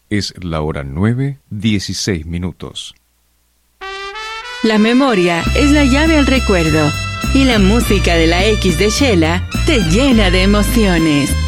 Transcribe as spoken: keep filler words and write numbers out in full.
Es la hora nueve, dieciséis minutos. La memoria es la llave al recuerdo y la música de la X de Shela te llena de emociones.